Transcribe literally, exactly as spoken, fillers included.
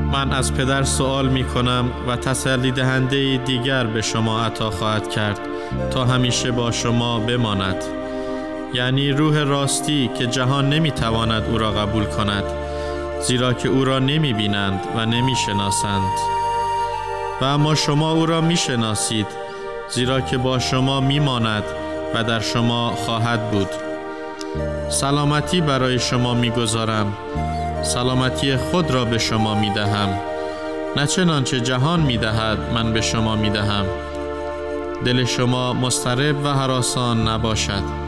من از پدر سوال می کنم و تسلی دهنده دیگر به شما عطا خواهد کرد تا همیشه با شما بماند، یعنی روح راستی که جهان نمی تواند او را قبول کند، زیرا که او را نمی بینند و نمی شناسند. و اما شما او را می شناسید، زیرا که با شما می ماند و در شما خواهد بود. سلامتی برای شما می گذارم، سلامتی خود را به شما می دهم. نه چنانچه جهان می دهد من به شما می دهم. دل شما مضطرب و هراسان نباشد.